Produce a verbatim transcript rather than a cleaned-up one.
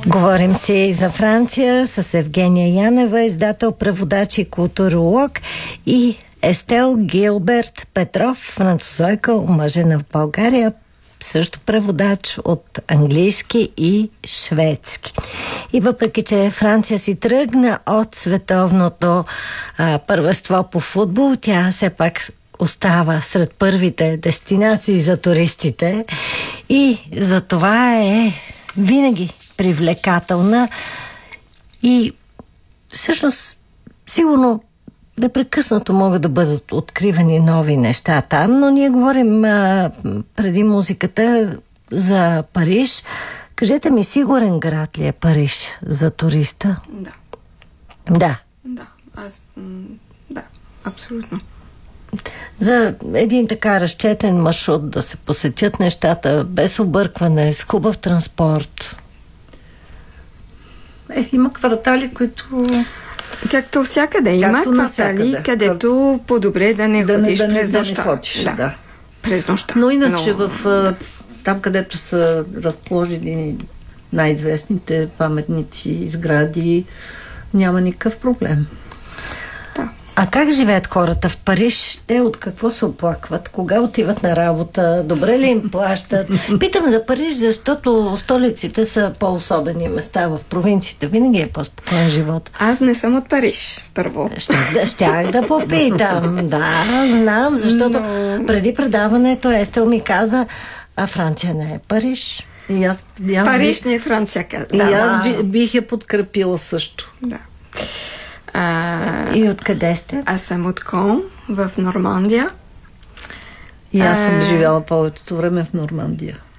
Говорим си за Франция с Евгения Янева, издател, преводач и културолог, и Естел Гилберт Петров, французойка, омъжена в България, също преводач от английски и шведски. И въпреки, че Франция си тръгна от световното а, първенство по футбол, тя все пак остава сред първите дестинации за туристите и за това е винаги привлекателна и всъщност сигурно непрекъснато могат да бъдат откривани нови неща там, но ние говорим а, преди музиката за Париж. Кажете ми, сигурен град ли е Париж за туриста? Да. Да. Да, аз... Да, абсолютно. За един така разчетен маршрут да се посетят нещата без объркване, с хубав транспорт. Е, има квартали, които... Както всякъде. Има Както квартали, където по-добре да не да ходиш не, да през не, нощта. Да не ходиш, да. да. През нощта. Но иначе Но... в да. Там, където са разположени най-известните паметници, сгради, няма никакъв проблем. Да. А как живеят хората в Париж? Те от какво се оплакват? Кога отиват на работа? Добре ли им плащат? Питам за Париж, защото столиците са по-особени места. В провинциите винаги е по-спокоен живот. Аз не съм от Париж, първо. Ще, щях да попитам. Да, знам, защото Но... преди предаването Естел ми каза, а Франция не е Париж. И аз, и аз Париж бих, не е Франция. И Да, аз би, бих я подкрепила също. Да. А, и откъде сте? Аз съм от Кон, в Нормандия. И аз а... съм живяла повечето време в Нормандия.